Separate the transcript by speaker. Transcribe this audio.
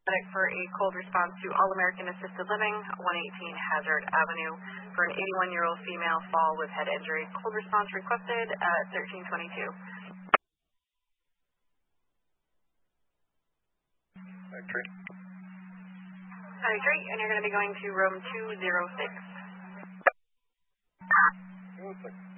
Speaker 1: for a cold response to All American Assisted Living, 118 Hazard Avenue, for an 81-year-old female fall with head injury. Cold response requested at 1322.
Speaker 2: Victory.
Speaker 1: Victory, and you're going to be going to room 206.
Speaker 2: 206.